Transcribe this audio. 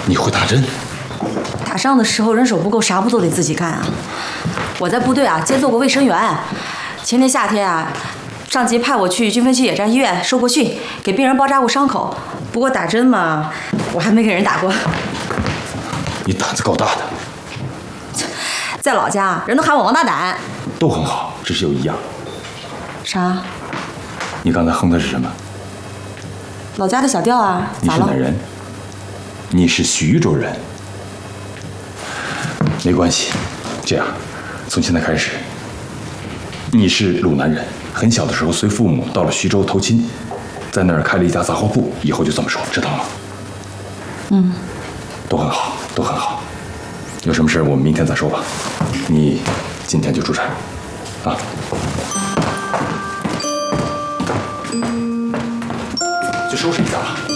你会打针？ 打仗的时候人手不够，啥不都得自己干啊？我在部队啊，兼做过卫生员。前年夏天啊，上级派我去军分区野战医院受过训，给病人包扎过伤口。不过打针嘛，我还没给人打过。 你胆子够大的。 在老家，人都喊我王大胆。 都很好，只是有一样。 啥？ 你刚才哼的是什么？ 老家的小调啊。咋了？ 你是哪人？你是徐州人。没关系，这样，从现在开始，你是鲁南人，很小的时候随父母到了徐州投亲，在那儿开了一家杂货铺，以后就这么说，知道吗？ 嗯。 都很好，都很好。有什么事我们明天再说吧。你今天就出差，啊。去收拾一下吧。